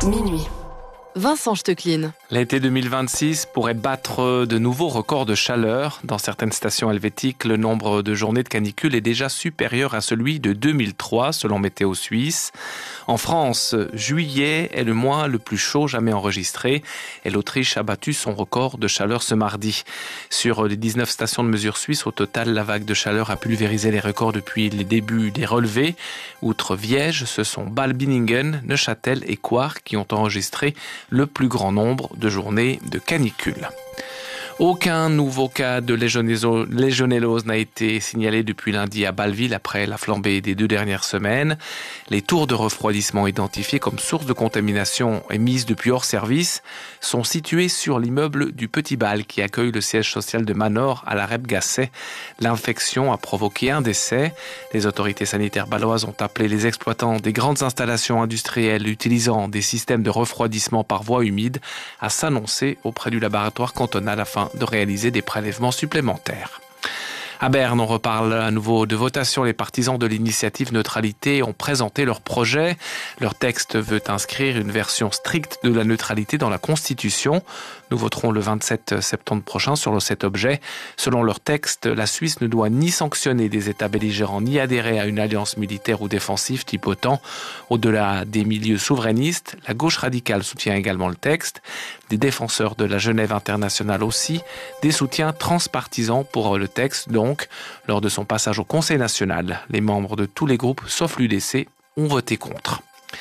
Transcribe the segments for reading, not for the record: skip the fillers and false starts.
Minuit. Vincent Stecklin. L'été 2026 pourrait battre de nouveaux records de chaleur. Dans certaines stations helvétiques, le nombre de journées de canicule est déjà supérieur à celui de 2003, selon Météo Suisse. En France, juillet est le mois le plus chaud jamais enregistré et l'Autriche a battu son record de chaleur ce mardi. Sur les 19 stations de mesure suisses, au total, la vague de chaleur a pulvérisé les records depuis les débuts des relevés. Outre Viège, ce sont Bâle-Binningen, Neuchâtel et Coire qui ont enregistré le plus grand nombre de journées de canicule. Aucun nouveau cas de légionellose n'a été signalé depuis lundi à Bâle-Ville après la flambée des 2 dernières semaines. Les tours de refroidissement identifiés comme source de contamination et mises depuis hors service sont situés sur l'immeuble du Petit Bâle qui accueille le siège social de Manor à la Rep-Gasset. L'infection a provoqué un décès. Les autorités sanitaires bâloises ont appelé les exploitants des grandes installations industrielles utilisant des systèmes de refroidissement par voie humide à s'annoncer auprès du laboratoire cantonal afin de réaliser des prélèvements supplémentaires. À Berne, on reparle à nouveau de votation. Les partisans de l'initiative neutralité ont présenté leur projet. Leur texte veut inscrire une version stricte de la neutralité dans la Constitution. Nous voterons le 27 septembre prochain sur cet objet. Selon leur texte, la Suisse ne doit ni sanctionner des États belligérants, ni adhérer à une alliance militaire ou défensive type OTAN. Au-delà des milieux souverainistes, la gauche radicale soutient également le texte. Des défenseurs de la Genève internationale aussi. Des soutiens transpartisans pour le texte, donc, lors de son passage au Conseil national. Les membres de tous les groupes, sauf l'UDC, ont voté contre.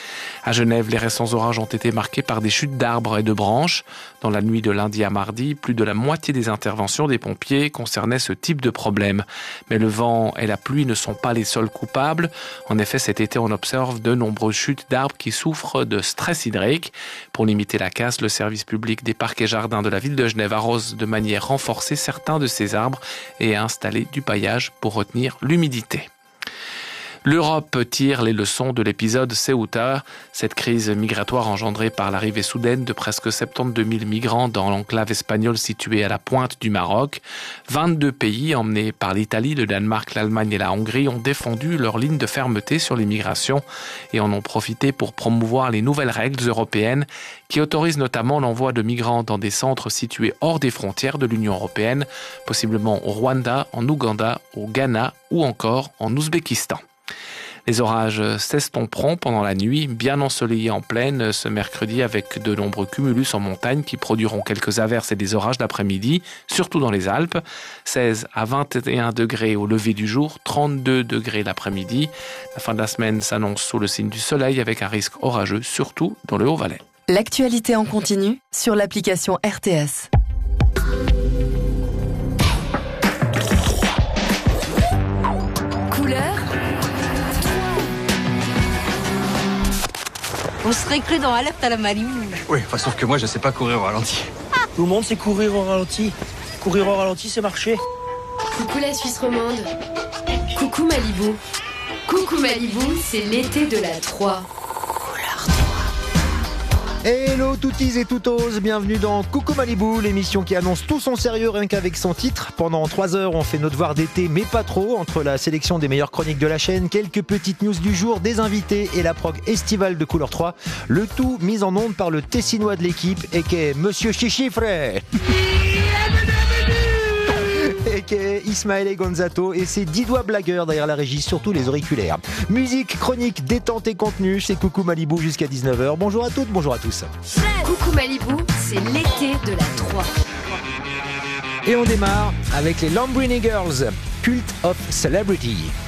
À Genève, les récents orages ont été marqués par des chutes d'arbres et de branches. Dans la nuit de lundi à mardi, plus de la moitié des interventions des pompiers concernaient ce type de problème. Mais le vent et la pluie ne sont pas les seuls coupables. En effet, cet été, on observe de nombreuses chutes d'arbres qui souffrent de stress hydrique. Pour limiter la casse, le service public des parcs et jardins de la ville de Genève arrose de manière renforcée certains de ces arbres et a installé du paillage pour retenir l'humidité. L'Europe tire les leçons de l'épisode Ceuta. Cette crise migratoire engendrée par l'arrivée soudaine de presque 72 000 migrants dans l'enclave espagnole située à la pointe du Maroc. 22 pays, emmenés par l'Italie, le Danemark, l'Allemagne et la Hongrie, ont défendu leur ligne de fermeté sur l'immigration et en ont profité pour promouvoir les nouvelles règles européennes qui autorisent notamment l'envoi de migrants dans des centres situés hors des frontières de l'Union européenne, possiblement au Rwanda, en Ouganda, au Ghana ou encore en Ouzbékistan. Les orages s'estomperont pendant la nuit, bien ensoleillés en plaine ce mercredi avec de nombreux cumulus en montagne qui produiront quelques averses et des orages d'après-midi, surtout dans les Alpes. 16 à 21 degrés au lever du jour, 32 degrés l'après-midi. La fin de la semaine s'annonce sous le signe du soleil avec un risque orageux, surtout dans le Haut-Valais. L'actualité en continu sur l'application RTS. Couleur. On serait cru dans Alerte à la Malibu. Oui, enfin, sauf que moi, je sais pas courir au ralenti. Tout le monde sait courir au ralenti. Courir au ralenti, c'est marcher. Coucou la Suisse romande. Coucou Malibu. Coucou Malibu, c'est l'été de la 3. Hello toutis et toutos, bienvenue dans Coucou Malibu, l'émission qui annonce tout son sérieux rien qu'avec son titre. Pendant 3 heures, on fait notre devoir d'été, mais pas trop, entre la sélection des meilleures chroniques de la chaîne, quelques petites news du jour, des invités et la prog estivale de Couleur 3. Le tout mis en onde par le Tessinois de l'équipe, et Monsieur Chichifre. Et Ismaël Gonzato et ses 10 doigts blagueurs derrière la régie, surtout les auriculaires. Musique, chronique, détente et contenu, c'est Coucou Malibu jusqu'à 19h. Bonjour à toutes, bonjour à tous. Coucou Malibu, c'est l'été de la 3. Et on démarre avec les Lambrini Girls, Cult of Celebrity.